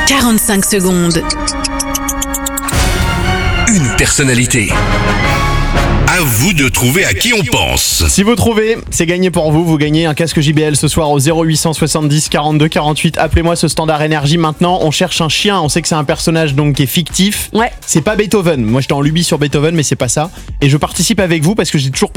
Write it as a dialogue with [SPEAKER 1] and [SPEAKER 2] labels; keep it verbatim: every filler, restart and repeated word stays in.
[SPEAKER 1] quarante-cinq secondes.
[SPEAKER 2] Une personnalité. À vous de trouver à qui on pense.
[SPEAKER 3] Si vous trouvez, c'est gagné pour vous. Vous gagnez un casque J B L ce soir au zéro huit cent soixante-dix quarante-deux quarante-huit. Appelez-moi ce standard énergie maintenant. On cherche un chien. On sait que c'est un personnage donc qui est fictif.
[SPEAKER 4] Ouais.
[SPEAKER 3] C'est pas Beethoven. Moi j'étais en lubie sur Beethoven, mais c'est pas ça. Et je participe avec vous parce que j'ai toujours pas